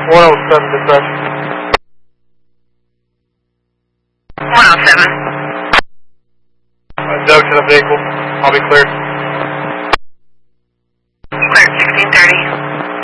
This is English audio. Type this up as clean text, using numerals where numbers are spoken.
107 dispatch. 107. Doug to the vehicle. I'll be cleared.